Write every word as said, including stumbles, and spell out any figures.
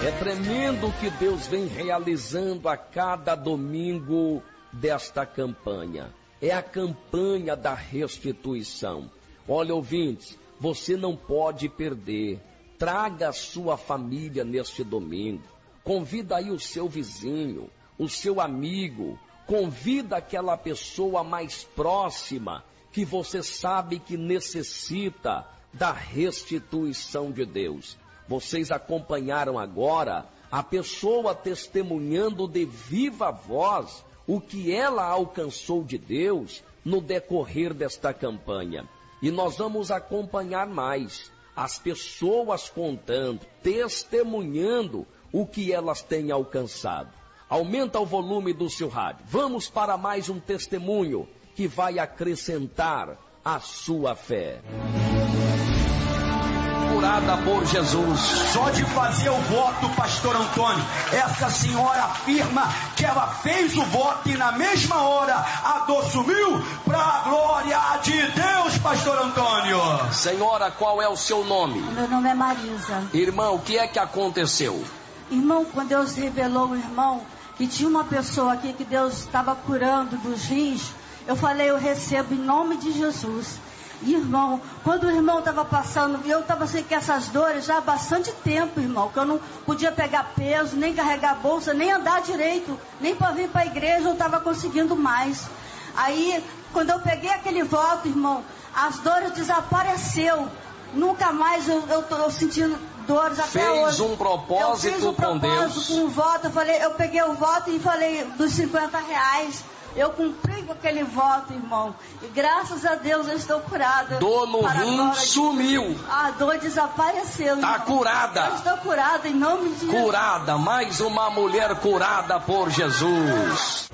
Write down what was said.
É tremendo o que Deus vem realizando a cada domingo desta campanha. É a campanha da restituição. Olha, ouvintes, você não pode perder. Traga a sua família neste domingo. Convida aí o seu vizinho, o seu amigo. Convida aquela pessoa mais próxima que você sabe que necessita da restituição de Deus. Vocês acompanharam agora a pessoa testemunhando de viva voz o que ela alcançou de Deus no decorrer desta campanha. E nós vamos acompanhar mais as pessoas contando, testemunhando o que elas têm alcançado. Aumenta o volume do seu rádio. Vamos para mais um testemunho que vai acrescentar a sua fé. Curada por Jesus. Só de fazer o voto, pastor Antônio, essa senhora afirma que ela fez o voto e na mesma hora a dor sumiu para a glória de Deus, pastor Antônio. Senhora, qual é o seu nome? Meu nome é Marisa. Irmão, o que é que aconteceu? Irmão, quando Deus revelou o irmão que tinha uma pessoa aqui que Deus estava curando dos rins, eu falei, eu recebo em nome de Jesus. Irmão, quando o irmão estava passando, eu estava assim com essas dores já há bastante tempo, irmão, que eu não podia pegar peso, nem carregar bolsa, nem andar direito, nem para vir para a igreja eu estava conseguindo mais. Aí, quando eu peguei aquele voto, irmão, as dores desapareceu. Nunca mais eu estou sentindo dores até Fez hoje. um propósito, eu fiz um com propósito Deus. com um voto, eu, falei, eu peguei o voto e falei dos cinquenta reais. Eu cumpri com aquele voto, irmão. E graças a Deus eu estou curada. Dor no rim sumiu. De... A dor desapareceu. Está irmão. curada. Eu estou curada em nome de Jesus. Curada, mais uma mulher curada por Jesus.